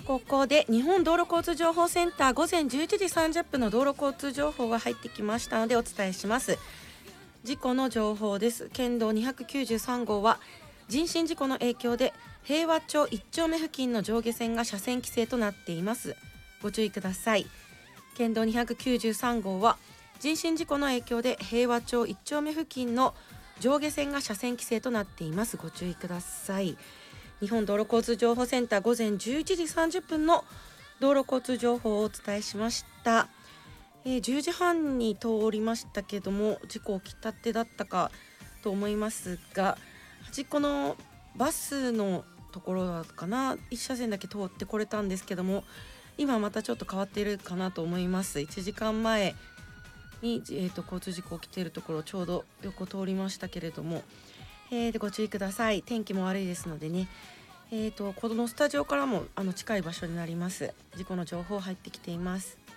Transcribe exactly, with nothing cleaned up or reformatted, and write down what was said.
ここで日本道路交通情報センター午前じゅういちじさんじゅっぷんの道路交通情報が入ってきましたのでお伝えします。事故の情報です。県道にひゃくきゅうじゅうさん号は人身事故の影響で平和町いっ丁目付近の上下線が車線規制となっています。ご注意ください。県道にひゃくきゅうじゅうさん号は人身事故の影響で平和町いっ丁目付近の上下線が車線規制となっています。ご注意ください。日本道路交通情報センター午前じゅういちじさんじゅっぷんの道路交通情報をお伝えしました。えー、じゅうじはんに通りましたけども事故起きたてだったかと思いますが、端っこのバスのところだかな、いっ車線だけ通ってこれたんですけども、今またちょっと変わっているかなと思います。いちじかんまえに、えー、と交通事故起きているところちょうど横通りましたけれども、えー、でご注意ください。天気も悪いですのでね、えーとこのスタジオからもあの近い場所になります。事故の情報入ってきています。